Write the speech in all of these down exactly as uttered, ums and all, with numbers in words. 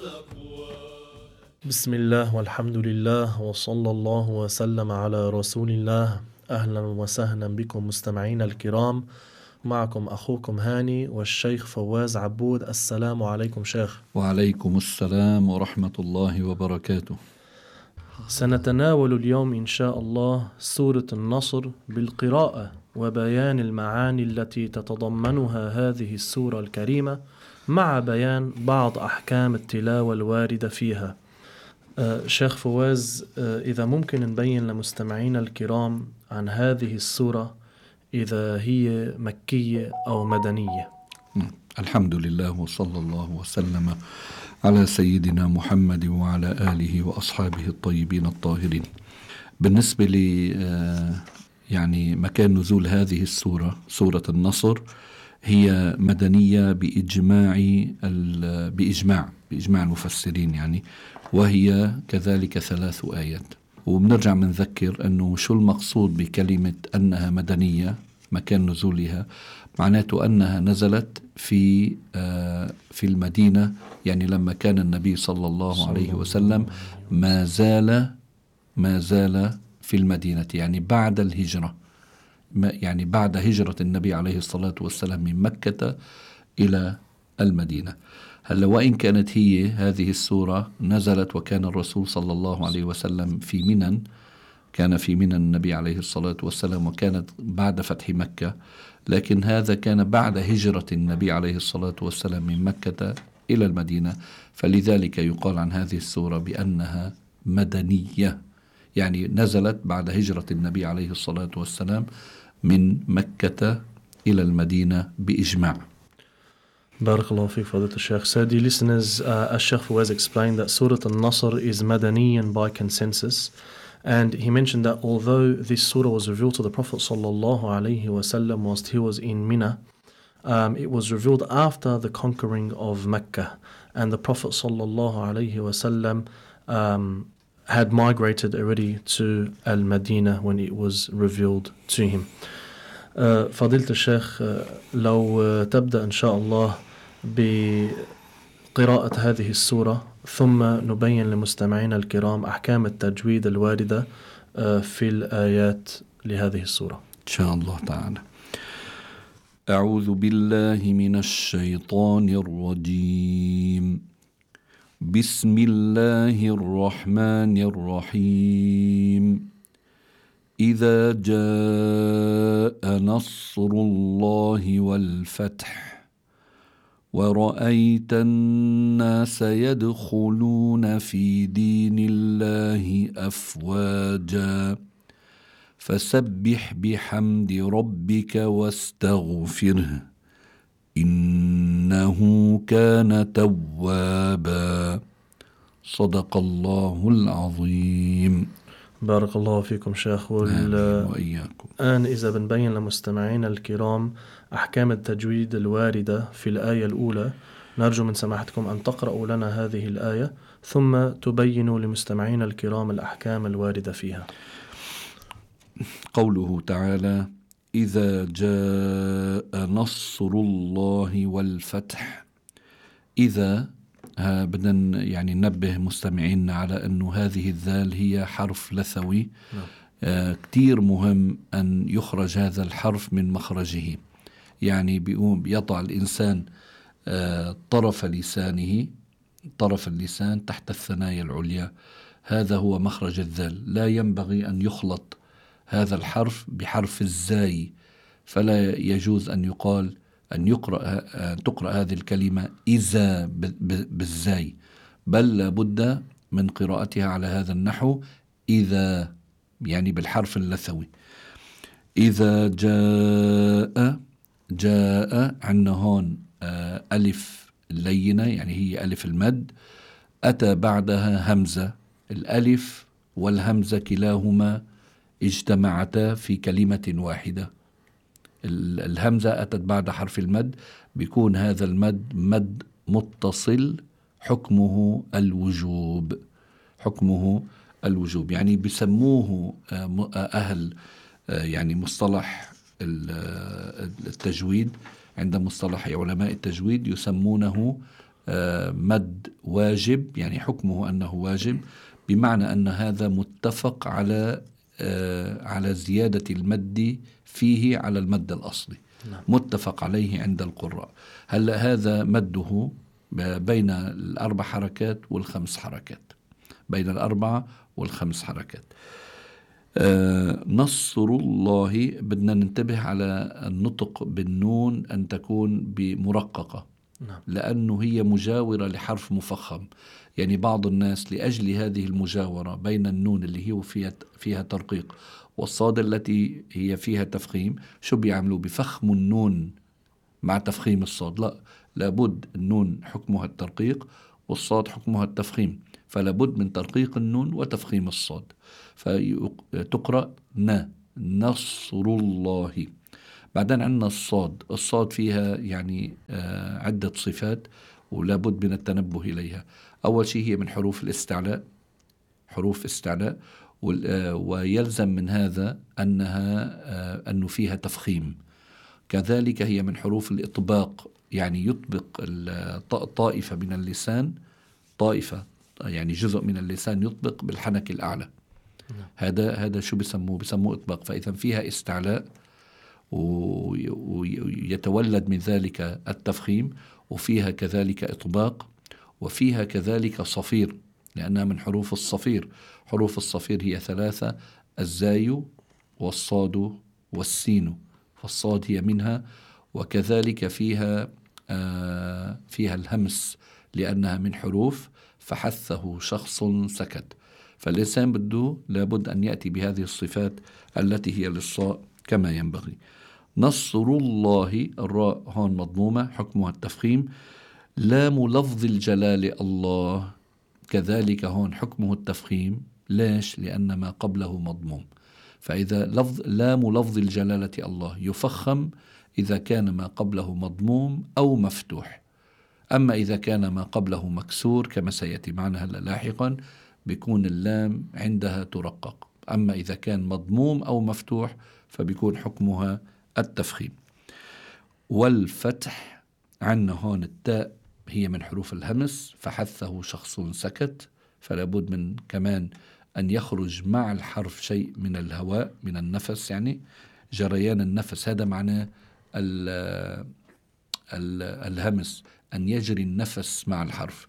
بسم الله والحمد لله وصلى الله وسلم على رسول الله. أهلا وسهلا بكم مستمعين الكرام، معكم أخوكم هاني والشيخ فواز عبود. السلام عليكم شيخ. وعليكم السلام ورحمة الله وبركاته. سنتناول اليوم إن شاء الله سورة النصر بالقراءة وبيان المعاني التي تتضمنها هذه السورة الكريمة مع بيان بعض أحكام التلاوة الواردة فيها. آه شيخ فواز، آه إذا ممكن نبين لمستمعينا الكرام عن هذه السورة إذا هي مكية أو مدنية. الحمد لله وصلى الله وسلم على سيدنا محمد وعلى آله وأصحابه الطيبين الطاهرين. بالنسبة لي آه يعني مكان نزول هذه السورة، سورة النصر، هي مدنية بإجماع بإجماع بإجماع المفسرين يعني، وهي كذلك ثلاث آيات. وبنرجع منذكر أنه شو المقصود بكلمة أنها مدنية مكان نزولها، معناته أنها نزلت في آه في المدينة، يعني لما كان النبي صلى الله عليه وسلم ما زال ما زال في المدينة، يعني بعد الهجرة، يعني بعد هجرة النبي عليه الصلاة والسلام من مكة إلى المدينة. هلا وإن كانت هي هذه السورة نزلت وكان الرسول صلى الله عليه وسلم في منى، كان في منى النبي عليه الصلاة والسلام، وكانت بعد فتح مكة، لكن هذا كان بعد هجرة النبي عليه الصلاة والسلام من مكة إلى المدينة، فلذلك يقال عن هذه السورة بأنها مدنية، يعني نزلت بعد هجرة النبي عليه الصلاة والسلام من مكة إلى المدينة بإجماع. Barakallahu fiqh, Fadilat al-Shaykh. So dear listeners, uh, as Shaykh Fawaz explained that Surah Al-Nasr is Madaniyan by consensus, and he mentioned that although this surah was revealed to the Prophet sallallahu alaihi wasallam whilst he was in Mina, um, it was revealed after the conquering of Mecca, and the Prophet sallallahu alaihi wasallam um, had migrated already to Al-Madinah when it was revealed to him. uh, فضيلة الشيخ، uh, لو uh, تبدأ إن شاء الله بقراءة هذه السورة ثم نبين لمستمعينا الكرام أحكام التجويد الواردة في الآيات لهذه السورة إن شاء الله تعالى. أعوذ بالله من الشيطان الرجيم. بسم الله الرحمن الرحيم. إذا جاء نصر الله والفتح ورأيت الناس يدخلون في دين الله أفواجا فسبح بحمد ربك واستغفره إنه كان توابا. صدق الله العظيم. بارك الله فيكم شيخ. وإياكم. الآن إذا بنبين لمستمعينا الكرام أحكام التجويد الواردة في الآية الأولى، نرجو من سماحتكم أن تقرأوا لنا هذه الآية ثم تبينوا لمستمعينا الكرام الأحكام الواردة فيها. قوله تعالى: إذا جاء نصر الله والفتح. إذا بدنا يعني ننبه مستمعينا على أنه هذه الذال هي حرف لثوي. آه كتير مهم أن يخرج هذا الحرف من مخرجه، يعني بيقوم بيضع الإنسان آه طرف لسانه طرف اللسان تحت الثنايا العليا، هذا هو مخرج الذال. لا ينبغي أن يخلط هذا الحرف بحرف الزاي، فلا يجوز أن يقال أن يقرأ أن تقرأ هذه الكلمة إذا بالزاي، بل لابد من قراءتها على هذا النحو إذا، يعني بالحرف اللثوي. إذا جاء جاء عندنا هون ألف اللينة، يعني هي ألف المد، أتى بعدها همزة. الألف والهمزة كلاهما اجتمعتا في كلمة واحدة. الهمزة أتت بعد حرف المد، بيكون هذا المد مد متصل، حكمه الوجوب حكمه الوجوب يعني بسموه أهل يعني مصطلح التجويد، عند مصطلح علماء التجويد يسمونه مد واجب، يعني حكمه أنه واجب، بمعنى أن هذا متفق على على زيادة المد فيه على المد الأصلي، نعم. متفق عليه عند القراء. هلا هذا مده بين الأربع حركات والخمس حركات، بين الأربعة والخمس حركات. آه نصر الله بدنا ننتبه على النطق بالنون أن تكون بمرققة، نعم. لأنه هي مجاورة لحرف مفخم. يعني بعض الناس لأجل هذه المجاورة بين النون اللي هي فيها, فيها ترقيق والصاد التي هي فيها تفخيم، شو بيعملوا؟ بفخموا النون مع تفخيم الصاد. لا، لابد النون حكمها الترقيق والصاد حكمها التفخيم، فلابد من ترقيق النون وتفخيم الصاد، فتقرأ ن نصر الله. بعدين عندنا الصاد، الصاد فيها يعني آه عدة صفات ولابد من التنبه إليها. أول شيء هي من حروف الاستعلاء، حروف استعلاء، آه ويلزم من هذا أنها آه أنه فيها تفخيم. كذلك هي من حروف الإطباق، يعني يطبق طائفة من اللسان، طائفة يعني جزء من اللسان يطبق بالحنك الأعلى. هذا هذا شو بسموه؟ بسموه إطباق. فإذا فيها استعلاء ويتولد من ذلك التفخيم، وفيها كذلك إطباق، وفيها كذلك صفير، لأنها من حروف الصفير. حروف الصفير هي ثلاثة: الزاي والصاد والسين، فالصاد هي منها. وكذلك فيها آه فيها الهمس، لأنها من حروف فحثه شخص سكت. فالإنسان بده لابد أن يأتي بهذه الصفات التي هي للصاء كما ينبغي. نصر الله، الراء هون مضمومة حكمها التفخيم. لام لفظ الجلال الله كذلك هون حكمه التفخيم. ليش؟ لأن ما قبله مضموم. فإذا لفظ لام لفظ الجلالة الله يفخم إذا كان ما قبله مضموم أو مفتوح. أما إذا كان ما قبله مكسور كما سيأتي معنا هلا لاحقا بيكون اللام عندها ترقق. أما إذا كان مضموم أو مفتوح فبيكون حكمها التفخيم. والفتح عنا هون التاء هي من حروف الهمس، فحثه شخص سكت، فلا بد من كمان أن يخرج مع الحرف شيء من الهواء، من النفس، يعني جريان النفس. هذا معناه الهمس، أن يجري النفس مع الحرف.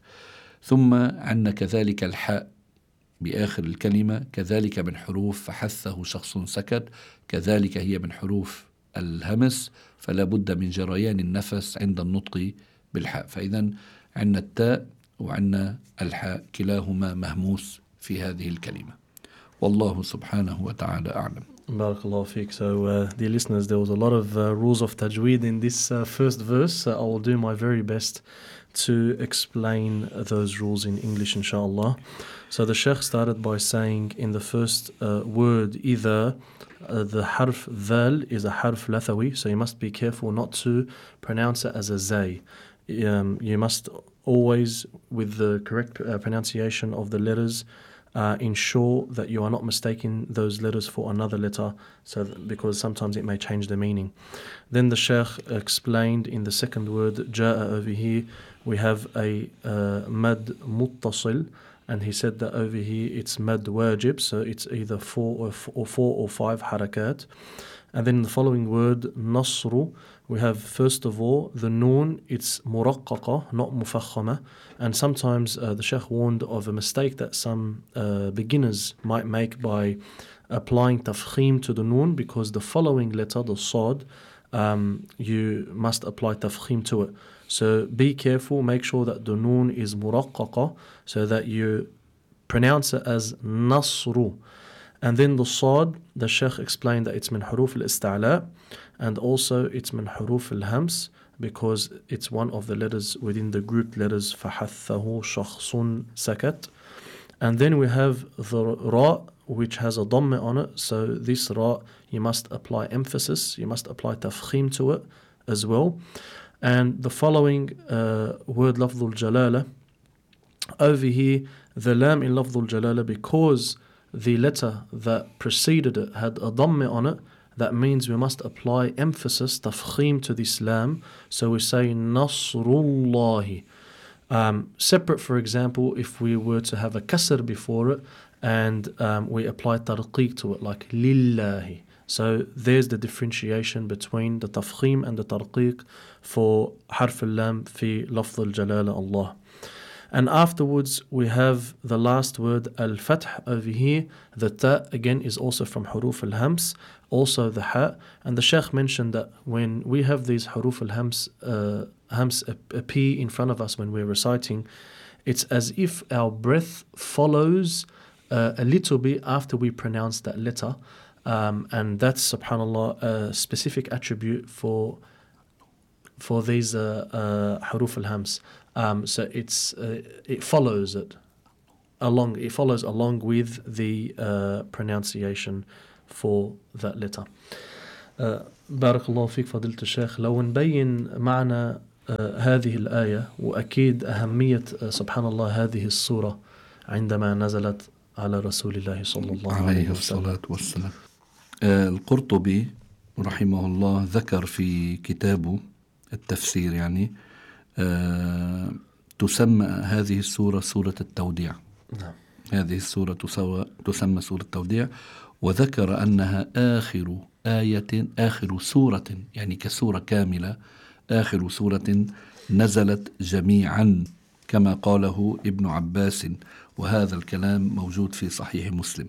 ثم عندنا كذلك الحاء بآخر الكلمة، كذلك من حروف فحثه شخص سكت، كذلك هي من حروف الهمس، فلا بد من جريان النفس عند النطق بالحاء. فإذا عندنا التاء وعندنا الحاء كلاهما مهموس في هذه الكلمة. والله سبحانه وتعالى أعلم. Barakallahu feek. So, uh, dear listeners, there was a lot of uh, rules of tajweed in this uh, first verse. Uh, I will do my very best to explain those rules in English, inshallah. So, the Sheikh started by saying in the first uh, word, either uh, the harf dhal is a harf lathawi, so you must be careful not to pronounce it as a zay. Um, you must always, with the correct uh, pronunciation of the letters, Uh, ensure that you are not mistaking those letters for another letter, so that, because sometimes it may change the meaning. Then the Shaykh explained in the second word, ja'a, over here we have a uh, mad muttasil, and he said that over here it's mad wajib, so it's either four or, f- or four or five harakat. And then the following word, nasru, we have first of all the noon, it's muraqqaqa, not mufakhama. And sometimes uh, the Shaykh warned of a mistake that some uh, beginners might make by applying tafkhim to the noon, because the following letter, the sad, um, you must apply tafkhim to it. So be careful, make sure that the noon is muraqqaqa, so that you pronounce it as nasru. And then the sad, the Shaykh explained that it's min huruf al-ista'la, and also it's min huruf al-hams, because it's one of the letters within the grouped letters فَحَثَّهُ شَخْصٌ sakat. And then we have the ra, which has a dhamma on it, so this ra, you must apply emphasis, you must apply tafkhim to it as well. And the following uh, word, lafdhul jalala, over here, the lam in lafdhul jalala, because the letter that preceded it had a dhamma on it, that means we must apply emphasis, tafkhim, to this lam. So we say Nasrullahi. Um, separate, for example, if we were to have a kasr before it and um, we apply tarqiq to it, like lillahi. So there's the differentiation between the tafkhim and the tarqiq for harf al-lam fi lafz al-jalala Allah. And afterwards we have the last word al-fath over here. The ta again is also from huruf al-hams, also the ha. And the Shaykh mentioned that when we have these huruf al-hams uh, hams appear in front of us when we're reciting, it's as if our breath follows uh, a little bit after we pronounce that letter. Um, and that's, subhanAllah, a specific attribute for for these uh, uh, huruf al-hams. Um, so it's uh, it follows it along. It follows along with the uh, pronunciation for that letter. Uh, بارك الله فيك فضيلة الشيخ. لو نبين معنى uh, هذه الآية وأكيد أهمية uh, سبحان الله هذه السورة عندما نزلت على رسول الله صلى الله عليه الصلاة والسلام. آه القرطبي رحمه الله ذكر في كتابه التفسير يعني آه تسمى هذه السورة سورة التوديع. نعم. هذه السورة تسمى سورة التوديع، وذكر أنها آخر آية آخر سورة يعني كسورة كاملة آخر سورة نزلت جميعا كما قاله ابن عباس، وهذا الكلام موجود في صحيح مسلم.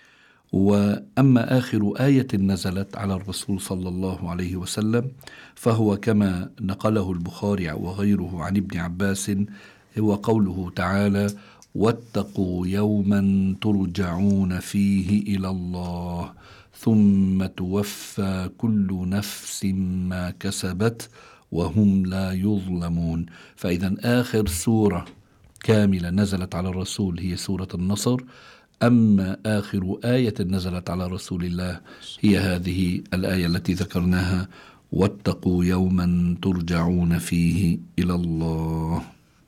وأما آخر آية نزلت على الرسول صلى الله عليه وسلم فهو كما نقله البخاري وغيره عن ابن عباس، هو قوله تعالى: واتقوا يوما ترجعون فيه إلى الله ثم توفى كل نفس ما كسبت وهم لا يظلمون. فإذا آخر سورة كاملة نزلت على الرسول هي سورة النصر، أما آخر آية نزلت على رسول الله هي هذه الآية التي ذكرناها: واتقوا يوما ترجعون فيه إلى الله.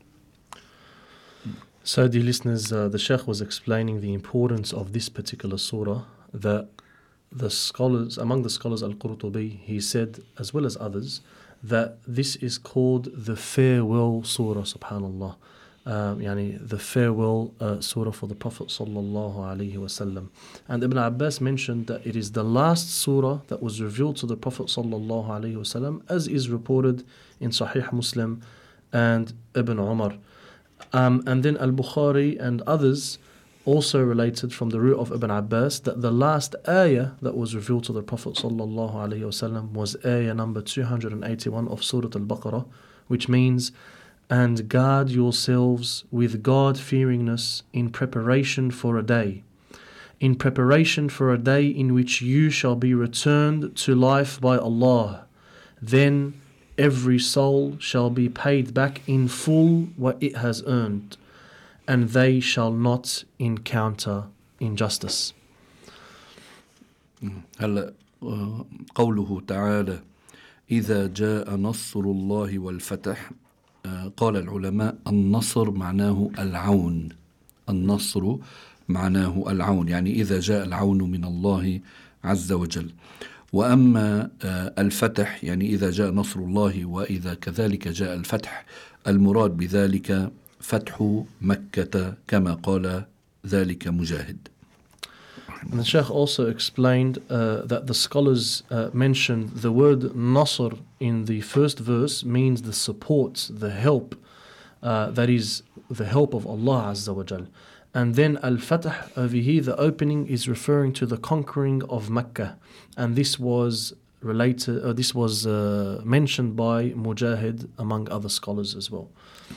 So, dear listeners, uh, the Shaykh was explaining the importance of this particular surah, that the scholars, among the scholars Al-Qurtubi, he said, as well as others, that this is called the farewell surah, subhanallah. Um, yani the farewell uh, surah for the Prophet sallallahu alaihi wasallam. And Ibn Abbas mentioned that it is the last surah that was revealed to the Prophet sallallahu alaihi wasallam, as is reported in Sahih Muslim and Ibn Umar. Um, and then Al-Bukhari and others also related from the root of Ibn Abbas that the last ayah that was revealed to the Prophet sallallahu alaihi wasallam was ayah number two hundred eighty-one of Surah Al-Baqarah, which means, and guard yourselves with God-fearingness in preparation for a day, in preparation for a day in which you shall be returned to life by Allah. Then every soul shall be paid back in full what it has earned, and they shall not encounter injustice. هلا قوله تعالى: إذا جاء نصر الله والفتح، قال العلماء النصر معناه العون، النصر معناه العون، يعني إذا جاء العون من الله عز وجل. وأما الفتح يعني إذا جاء نصر الله وإذا كذلك جاء الفتح، المراد بذلك فتح مكة كما قال ذلك مجاهد. And the Shaykh also explained uh, that the scholars uh, mentioned the word Nasr in the first verse means the support, the help, uh, that is the help of Allah Azza wa Jal. And then Al-Fatah over here, the opening is referring to the conquering of Mecca. And this was related, uh, this was uh, mentioned by Mujahid among other scholars as well.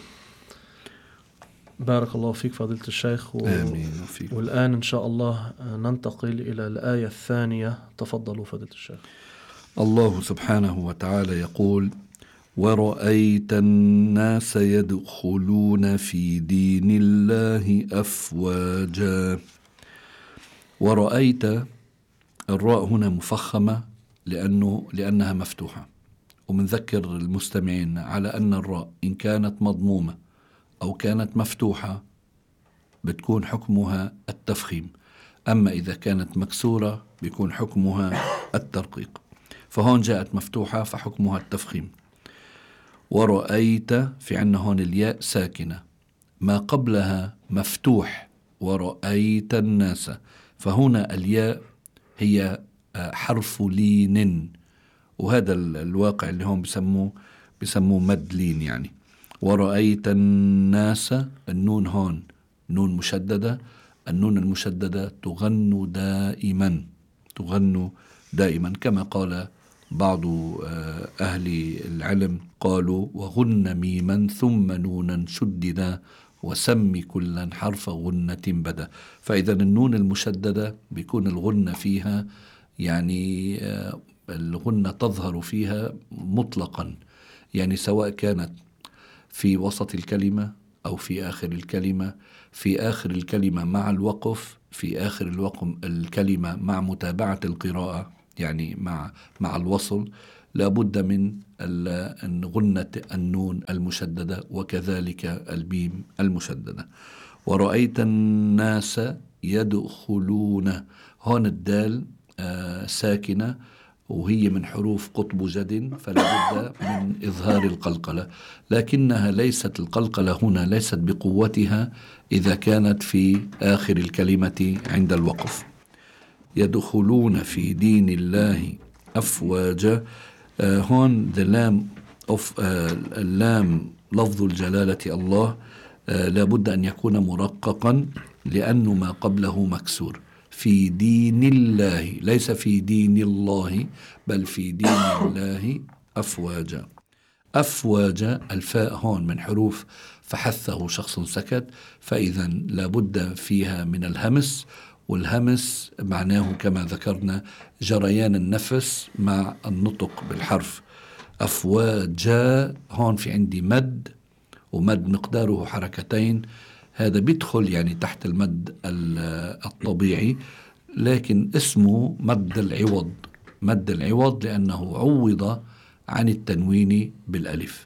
بارك الله فيك فضيلة الشيخ. و... آمين وفيك. والآن إن شاء الله ننتقل إلى الآية الثانية. تفضلوا فضيلة الشيخ. الله سبحانه وتعالى يقول: ورأيت الناس يدخلون في دين الله أفواجا. ورأيت، الراء هنا مفخمة لأنه لأنها مفتوحة، ومنذكر المستمعين على أن الراء إن كانت مضمومة أو كانت مفتوحة بتكون حكمها التفخيم، أما إذا كانت مكسورة بيكون حكمها الترقيق. فهون جاءت مفتوحة فحكمها التفخيم. ورأيت في عنا هون الياء ساكنة ما قبلها مفتوح ورأيت الناس، فهنا الياء هي حرف لين، وهذا الواقع اللي هم بسموه بسموه مد لين يعني. ورأيت الناس، النون هون نون مشددة، النون المشددة تغن دائما تغن دائما كما قال بعض أهل العلم، قالوا وغن ميما ثم نونا شددا وسمي كلا حرف غنة بدا. فإذا النون المشددة بيكون الغنة فيها يعني الغنة تظهر فيها مطلقا، يعني سواء كانت في وسط الكلمة أو في آخر الكلمة، في آخر الكلمة مع الوقف، في آخر الوقف الكلمة مع متابعة القراءة يعني مع مع الوصل، لابد من غنة النون المشددة وكذلك البيم المشددة. ورأيت الناس يدخلون، هون الدال آه ساكنة وهي من حروف قطب جد، فلا بد من إظهار القلقلة، لكنها ليست القلقلة هنا ليست بقوتها إذا كانت في آخر الكلمة عند الوقف. يدخلون في دين الله أفواجا، آه هون the lam of آه اللام لفظ الجلالة الله آه لابد أن يكون مرققا لأنه ما قبله مكسور. في دين الله، ليس في دين الله بل في دين الله أفواجا. أفواجا الفاء هون من حروف فحثه شخص سكت، فإذا لابد فيها من الهمس، والهمس معناه كما ذكرنا جريان النفس مع النطق بالحرف. أفواجا هون في عندي مد، ومد مقداره حركتين، هذا بيدخل يعني تحت المد الطبيعي، لكن اسمه مد العوض، مد العوض لأنه عوض عن التنوين بالألف.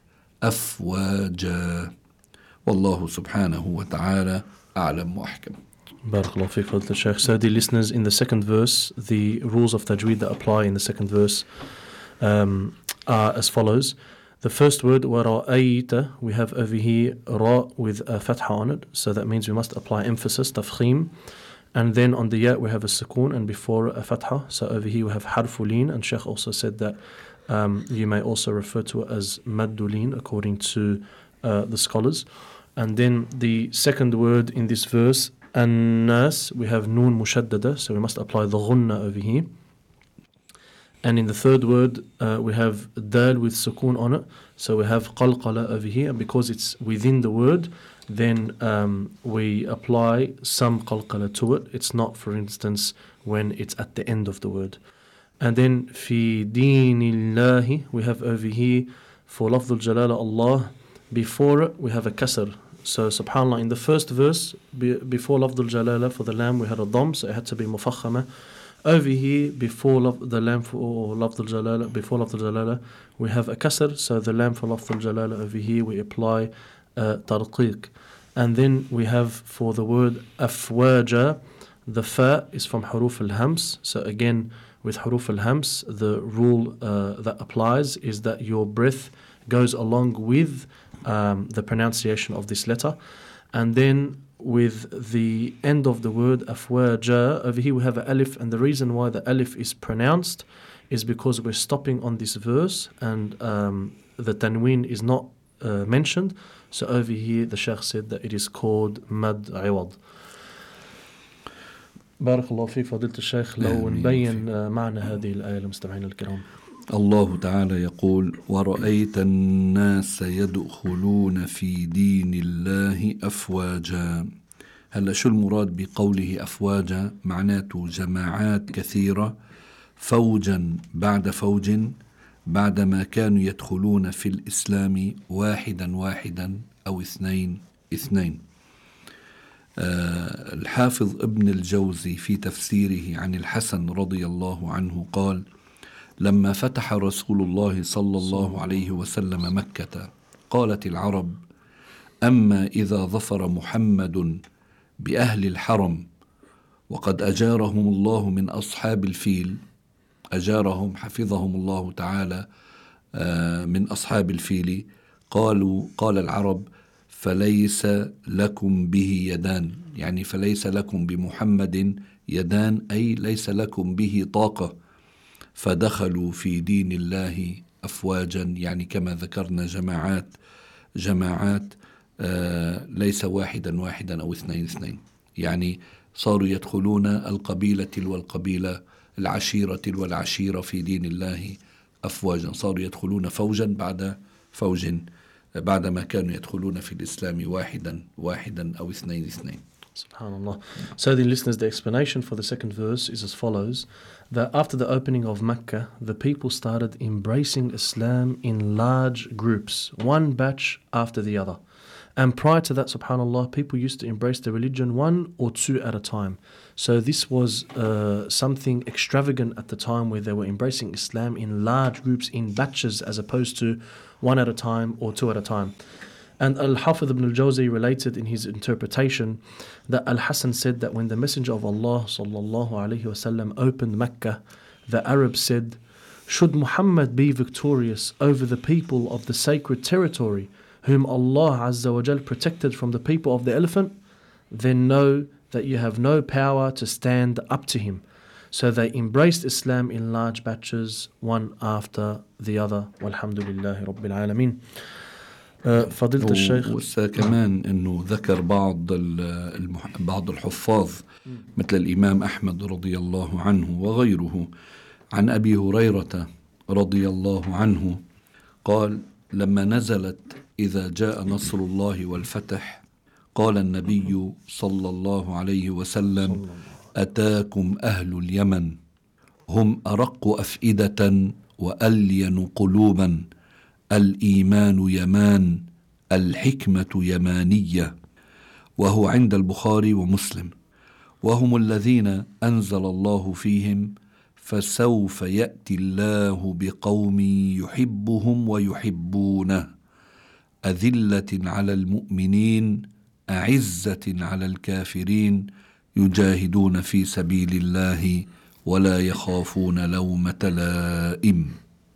أفواجا، والله سبحانه وتعالى أعلم وأحكم. Barakallahu fiqh, Fadil Shaykh. So dear listeners, in the second verse, the rules of tajweed that apply in the second verse um, are as follows. The first word, وَرَأَيْتَ, we have over here ra with a fatha on it, so that means we must apply emphasis, tafkhim. And then on the ya we have a sukoon, and before a fatha, so over here we have harfulin, and Shaykh also said that um, you may also refer to it as maddulin according to uh, the scholars. And then the second word in this verse, an-nas, we have noon mushaddada, so we must apply the ghunna over here. And in the third word, uh, we have dal with sukoon on it, so we have qalqala over here, and because it's within the word, then um, we apply some qalqala to it. It's not, for instance, when it's at the end of the word. And then fi dinillahi, we have over here for lafdul jalala Allah, before it we have a kasr. So subhanAllah, in the first verse, be, before lafdul jalala for the lam we had a dam, so it had to be mufakhama. Over here, before laf- the lam for lafdul jalala, before lafdul jalala, we have a kasr, so the lam for lafdul jalala over here we apply uh, tarqiq. And then we have for the word afwaja, the fa is from huruf al-hams, so again with huruf al-hams, the rule uh, that applies is that your breath goes along with um, the pronunciation of this letter. And then with the end of the word afwaja, over here we have an alif, and the reason why the alif is pronounced is because we're stopping on this verse and um, the tanween is not uh, mentioned. So over here the Shaykh said that it is called mad iwad. بارك الله فيك فضيلة الشيخ. لو نبين معنى هذه الآية للمستمعين الكرام. الله تعالى يقول ورأيت الناس يدخلون في دين الله أفواجا. هلا شو المراد بقوله أفواجا؟ معناته جماعات كثيرة، فوجا بعد فوج، بعدما كانوا يدخلون في الإسلام واحدا واحدا أو اثنين اثنين. آه الحافظ ابن الجوزي في تفسيره عن الحسن رضي الله عنه قال: لما فتح رسول الله صلى الله عليه وسلم مكة قالت العرب: أما إذا ظفر محمد بأهل الحرم وقد أجارهم الله من أصحاب الفيل، أجارهم حفظهم الله تعالى من أصحاب الفيل، قالوا قال العرب فليس لكم به يدان، يعني فليس لكم بمحمد يدان، أي ليس لكم به طاقة، فدخلوا في دين الله أفواجا، يعني كما ذكرنا جماعات جماعات آه ليس واحدا واحدا أو اثنين اثنين، يعني صاروا يدخلون القبيلة والقبيلة، العشيرة والعشيرة في دين الله أفواجا، صاروا يدخلون فوجا بعد فوج بعدما كانوا يدخلون في الإسلام واحدا واحدا أو اثنين اثنين. Subhanallah. So, the listeners, the explanation for the second verse is as follows: that after the opening of Mecca, the people started embracing Islam in large groups, one batch after the other. And prior to that, subhanallah, people used to embrace the religion one or two at a time. So this was uh, something extravagant at the time, where they were embracing Islam in large groups, in batches, as opposed to one at a time or two at a time. And Al-Hafidh ibn al-Jawzi related in his interpretation that Al-Hasan said that when the Messenger of Allah sallallahu alaihi wasallam opened Mecca, the Arabs said, "Should Muhammad be victorious over the people of the sacred territory, whom Allah Azza wa Jal protected from the people of the elephant, then know that you have no power to stand up to him." So they embraced Islam in large batches, one after the other. Walhamdulillahi Rabbil Alameen. فضيلة الشيخ. وكمان انه ذكر بعض المح... بعض الحفاظ مثل الامام احمد رضي الله عنه وغيره عن ابي هريرة رضي الله عنه قال: لما نزلت إذا جاء نصر الله والفتح قال النبي صلى الله عليه وسلم: أتاكم أهل اليمن هم أرق أفئدة وألين قلوبا، الإيمان يمان، الحكمة يمانية. وهو عند البخاري ومسلم. وهم الذين أنزل الله فيهم: فسوف يأتي الله بقوم يحبهم ويحبونه، أذلة على المؤمنين أعزة على الكافرين، يجاهدون في سبيل الله ولا يخافون لومة لائم.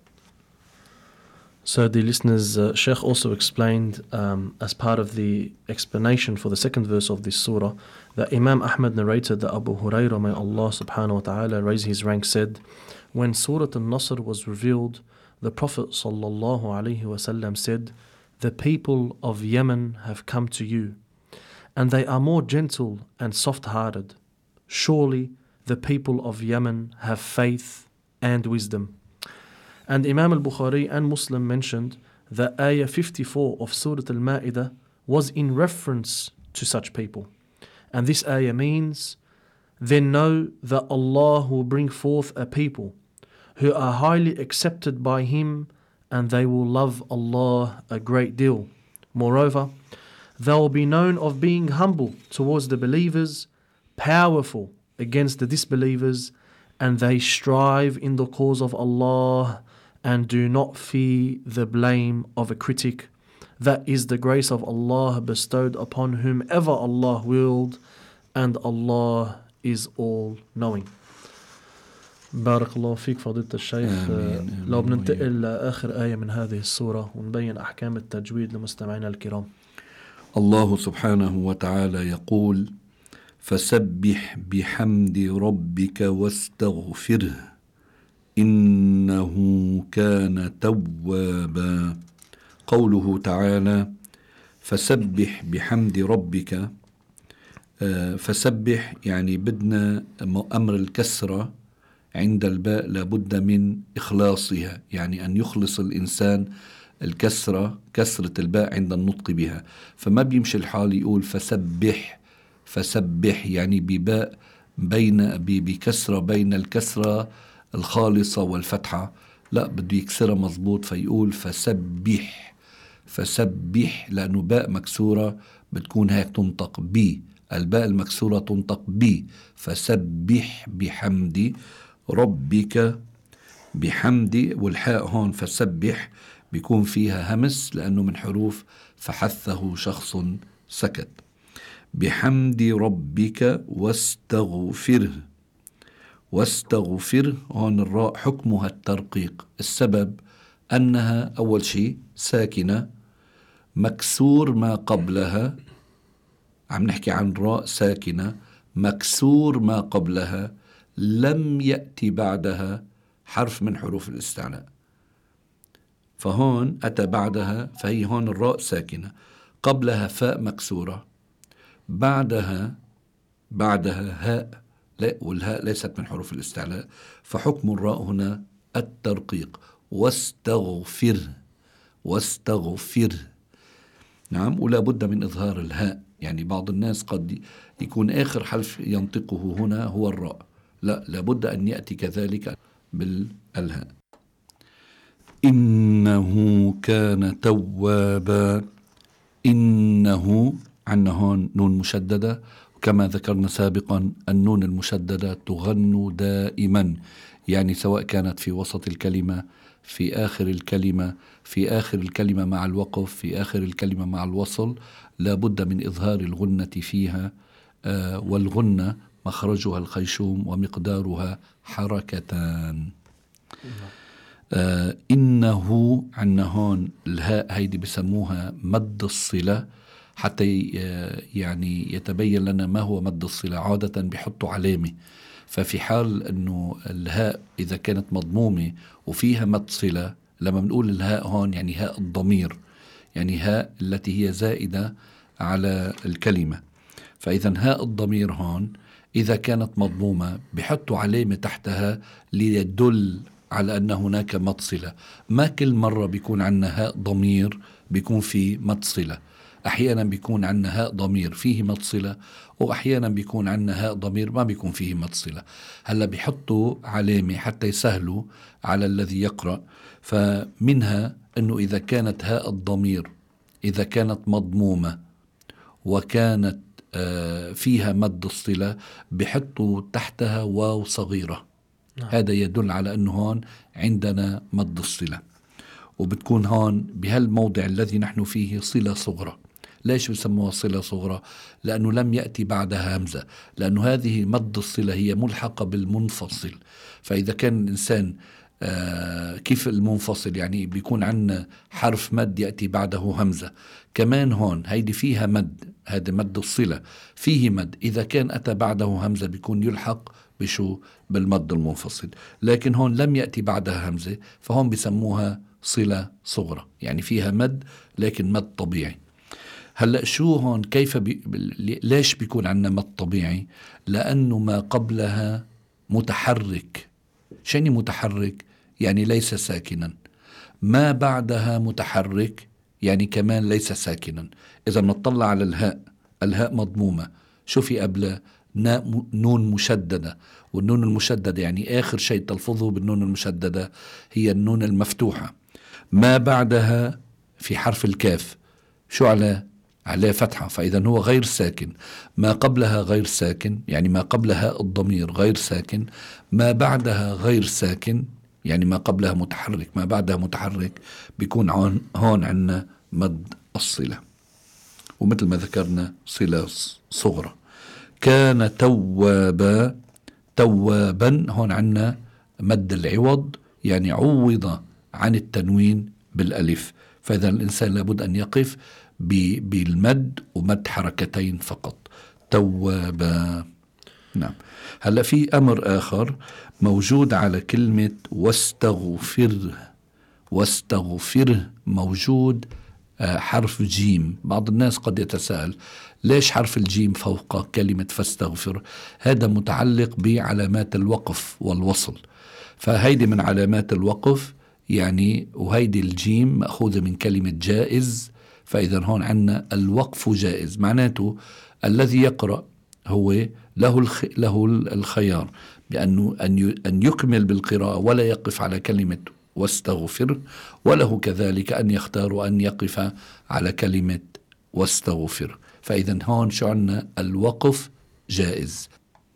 So the listeners, uh, Sheikh also explained um, as part of the explanation for the second verse of this surah, that Imam Ahmad narrated that Abu Hurairah, may Allah subhanahu wa ta'ala raise his rank, said, when Surah Al-Nasr was revealed, the Prophet sallallahu alaihi wasallam said, "The people of Yemen have come to you, and they are more gentle and soft-hearted. Surely the people of Yemen have faith and wisdom." And Imam al-Bukhari and Muslim mentioned that ayah fifty-four of Surah Al-Ma'idah was in reference to such people. And this ayah means, then know that Allah will bring forth a people who are highly accepted by Him, and they will love Allah a great deal. Moreover, they will be known of being humble towards the believers, powerful against the disbelievers, and they strive in the cause of Allah and do not fear the blame of a critic. That is the grace of Allah bestowed upon whomever Allah willed, and Allah is all knowing. بارك الله فيك فضيلة الشيخ. لو بننتقل لآخر آية من هذه السورة ونبين أحكام التجويد لمستمعينا الكرام. الله سبحانه وتعالى يقول: فسبح بحمد ربك واستغفره إنه كان توابا. قوله تعالى فسبح بحمد ربك، فسبح يعني بدنا أمر الكسرة عند الباء لابد من إخلاصها، يعني أن يخلص الإنسان الكسرة، كسرة الباء عند النطق بها. فما بيمشي الحال يقول فسبح فسبح يعني بباء بين بكسرة بين الكسرة الخالصة والفتحة، لا بده يكسرها مضبوط فيقول فسبح فسبح، لأنه باء مكسورة بتكون هيك تنطق بي، الباء المكسورة تنطق بي. فسبح بحمد ربك، بحمد، والحاء هون فسبح بيكون فيها همس لأنه من حروف فحثه شخص سكت. بحمد ربك واستغفره، واستغفر هون الراء حكمها الترقيق. السبب أنها أول شيء ساكنة مكسور ما قبلها، عم نحكي عن راء ساكنة مكسور ما قبلها، لم يأتي بعدها حرف من حروف الاستعلاء. فهون أتى بعدها، فهي هون الراء ساكنة، قبلها فاء مكسورة، بعدها بعدها هاء، لا، والهاء ليست من حروف الاستعلاء، فحكم الراء هنا الترقيق. واستغفر، واستغفر. نعم. ولا بد من إظهار الهاء، يعني بعض الناس قد يكون آخر حرف ينطقه هنا هو الراء، لا، لابد أن يأتي كذلك بالهاء. إنه كان توابا. إنه عنا هون نون مشددة، وكما ذكرنا سابقا النون المشددة تغن دائما، يعني سواء كانت في وسط الكلمة، في آخر الكلمة، في آخر الكلمة مع الوقف، في آخر الكلمة مع الوصل، لا بد من إظهار الغنة فيها. آه والغنة مخرجها الخيشوم ومقدارها حركتان. آه إنه عنا هون الهاء هيدي بسموها مد الصلة، حتى يعني يتبين لنا ما هو مد الصلة. عادة بيحطوا علامة، ففي حال أنه الهاء إذا كانت مضمومة وفيها مد صلة، لما بنقول الهاء هون يعني هاء الضمير، يعني هاء التي هي زائدة على الكلمة. فإذا هاء الضمير هون إذا كانت مضمومة بيحطوا علامة تحتها ليدل على أن هناك مد صلة. ما كل مرة بيكون عندنا هاء ضمير بيكون في مد صلة، أحيانا بيكون عندنا هاء ضمير فيه مد صلة، وأحيانا بيكون عندنا هاء ضمير ما بيكون فيه مد صلة. هلا بيحطوا علامة حتى يسهلوا على الذي يقرأ. فمنها أنه إذا كانت هاء الضمير إذا كانت مضمومة وكانت آه فيها مد الصلة بيحطوا تحتها واو صغيرة. نعم. هذا يدل على أنه هون عندنا مد الصلة، وبتكون هون بهالموضع الذي نحن فيه صلة صغرى. ليش بسموها صلة صغرى؟ لأنه لم يأتي بعدها همزة، لأنه هذه مد الصلة هي ملحقة بالمنفصل. فإذا كان الإنسان آه كيف المنفصل يعني بيكون عندنا حرف مد يأتي بعده همزة، كمان هون هيدي فيها مد، هذا مد الصلة فيه مد، إذا كان أتى بعده همزة بيكون يلحق بشو؟ بالمد المنفصل. لكن هون لم يأتي بعدها همزة، فهون بسموها صلة صغرى، يعني فيها مد لكن مد طبيعي. هلأ شو هون كيف بي... ليش بيكون عندنا مد طبيعي؟ لأنه ما قبلها متحرك. شنو متحرك؟ يعني ليس ساكنا. ما بعدها متحرك يعني كمان ليس ساكنا. إذا نطلع على الهاء، الهاء مضمومة، شو في قبلها؟ نون مشددة، والنون المشددة يعني آخر شيء تلفظه بالنون المشددة هي النون المفتوحة. ما بعدها في حرف الكاف شو على عليه فتحة، فإذا هو غير ساكن. ما قبلها غير ساكن يعني ما قبلها الضمير غير ساكن، ما بعدها غير ساكن يعني ما قبلها متحرك، ما بعدها متحرك، بيكون هون عنا مد الصلة، ومثل ما ذكرنا صلة صغرى. كان توابا، توابا هون عنا مد العوض، يعني عوض عن التنوين بالألف، فإذا الإنسان لابد أن يقف بالمد ومد حركتين فقط. توابا. نعم. هلا في أمر آخر موجود على كلمة واستغفر. واستغفر موجود حرف جيم. بعض الناس قد يتساءل ليش حرف الجيم فوق كلمة فاستغفر؟ هذا متعلق بعلامات الوقف والوصل، فهيدي من علامات الوقف يعني، وهيدي الجيم مأخوذة من كلمة جائز. فإذا هون عنا الوقف جائز، معناته الذي يقرأ هو له الخ... له الخيار بأنه أن أن يكمل بالقراءة ولا يقف على كلمة واستغفر، وله كذلك أن يختار أن يقف على كلمة واستغفر. فإذا هون شو عنا؟ الوقف جائز.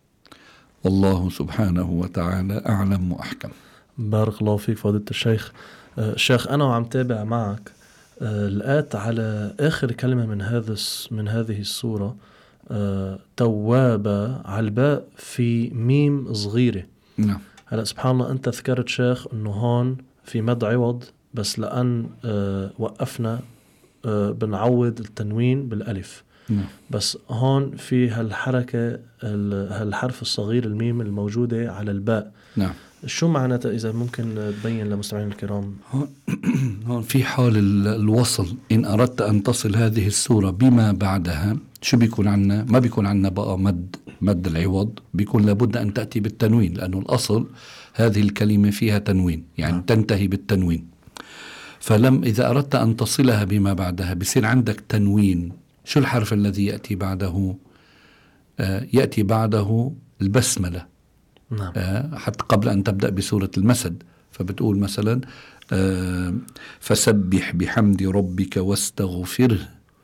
والله سبحانه وتعالى أعلم وأحكم. بارك الله فيك فضيلة الشيخ. آه شيخ أنا وعم تابع معك آه لقيت على آخر كلمة من هذا من هذه السورة آه توابة على الباء في ميم صغيرة. نعم. هلا سبحان الله أنت ذكرت شيخ إنه هون في مد عوض، بس لأن آه وقفنا آه بنعوض التنوين بالألف. نعم. بس هون في هالحركة هالحرف الصغير الميم الموجودة على الباء. نعم. شو معناتها إذا ممكن تبين لمستمعين الكرام؟ هون في حال الوصل، إن أردت أن تصل هذه السورة بما بعدها شو بيكون عنا؟ ما بيكون عنا بقى مد مد العوض، بيكون لابد أن تأتي بالتنوين، لأنه الأصل هذه الكلمة فيها تنوين، يعني نعم. تنتهي بالتنوين. فلم إذا أردت أن تصلها بما بعدها بيصير عندك تنوين. شو الحرف الذي يأتي بعده؟ آه يأتي بعده البسملة. نعم. آه حتى قبل أن تبدأ بسورة المسد، فبتقول مثلا آه فسبح بحمد ربك واستغفره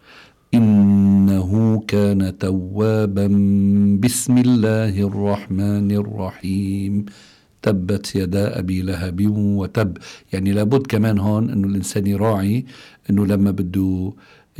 إنه كان توابا بسم الله الرحمن الرحيم تبت يدا أبي لهب وتب. يعني لابد كمان هون أنه الإنسان يراعي أنه لما بده